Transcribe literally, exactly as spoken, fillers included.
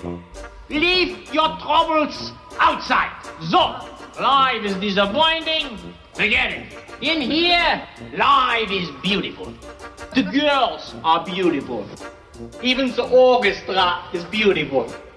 Leave your troubles outside. So, life is disappointing. Forget it. In here, life is beautiful. The girls are beautiful. Even the orchestra is beautiful.